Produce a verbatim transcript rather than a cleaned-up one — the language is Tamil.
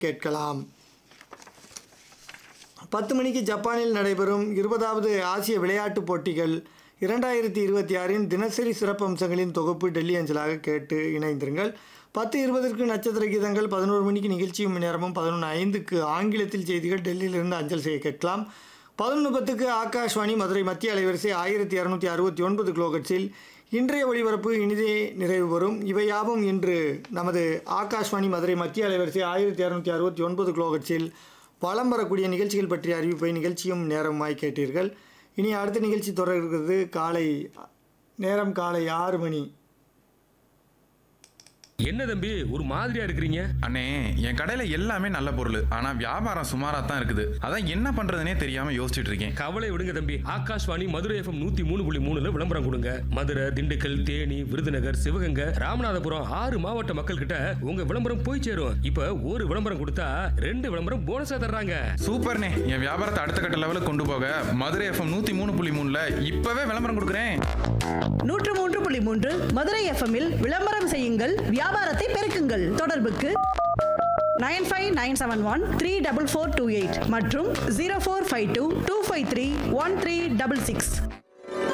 கேட்கலாம். பத்து மணிக்கு ஜப்பானில் நடைபெறும் இருபதாவது ஆசிய விளையாட்டுப் போட்டிகள் இரண்டாயிரத்தி இருபத்தி ஆறின் தினசரி சிறப்பு அம்சங்களின் தொகுப்பு டெல்லி அஞ்சலாக கேட்டு இணைந்திருங்கள். பத்து இருபதற்கு நட்சத்திர கீதங்கள், பதினோரு மணிக்கு நிகழ்ச்சியும் நேரமும், பதினொன்று ஐந்துக்கு ஆங்கிலத்தில் செய்திகள் டெல்லியிலிருந்து அஞ்சல் செய்ய கேட்கலாம். பதினொன்று பத்துக்கு ஆகாஷ்வாணி மதுரை மத்திய அலைவரிசை ஆயிரத்தி இரநூத்தி அறுபத்தி ஒன்பது கிலோகட்ஸில் இன்றைய ஒளிபரப்பு இனிதே நிறைவு பெறும். இவையாவும் இன்று நமது ஆகாஷ்வாணி மதுரை மத்திய அலைவரிசை ஆயிரத்தி இரநூத்தி அறுபத்தி ஒன்பது கிலோகட்ஸில் வலம் வரக்கூடிய நிகழ்ச்சிகள் பற்றிய அறிவிப்பை நிகழ்ச்சியும் நேரமாய் கேட்டீர்கள். இனி அடுத்த நிகழ்ச்சி தொடர்கிறது. காலை நேரம் காலை ஆறு மணி. என்ன தம்பி ஒரு மாதிரியா இருக்கிறீங்க? அண்ணே, என் கடையில எல்லாமே நல்ல பொருள், ஆனா வியாபாரம் சுமாரா தான் இருக்குது. அதான் என்ன பண்றதுனே தெரியாம யோசிச்சுட்டு இருக்கேன். கவலை விடுங்க தம்பி, ஆகாஷ்வாணி மதுரை எஃப்எம் நூத்தி மூணு புள்ளி மூணுல விளம்பரம் கொடுங்க. மதுரை, திண்டுக்கல், தேனி, விருதுநகர், சிவகங்கை, ராமநாதபுரம் ஆறு மாவட்ட மக்கள் கிட்ட உங்க விளம்பரம் போய் சேரும். இப்ப ஒரு விளம்பரம் கொடுத்தா ரெண்டு விளம்பரம் போனஸா தர்றாங்க. சூப்பர்ண்ணே, என் வியாபாரத்தை அடுத்த கட்ட லெவலுக்கு கொண்டு போக மதுரை எஃப்எம் நூத்தி மூணு புள்ளி மூணுல இப்பவே விளம்பரம் கொடுக்குறேன். நூற்று மூன்று புள்ளி மூன்று மதுரை எஃப்எம்மில் விளம்பரம் செய்யுங்கள், வியாபாரத்தை பெருக்குங்கள். தொடர்புக்கு nine five nine seven one three double four two eight மற்றும் zero four five two two five three one three double six.